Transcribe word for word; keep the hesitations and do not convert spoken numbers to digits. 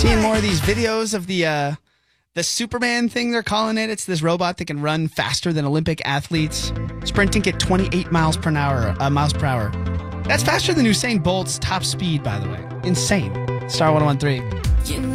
Seeing more of these videos of the uh, the Superman thing they're calling it. It's this robot that can run faster than Olympic athletes, sprinting at twenty-eight miles per hour. Uh, miles per hour. That's faster than Usain Bolt's top speed, by the way. Insane. Star one oh one three.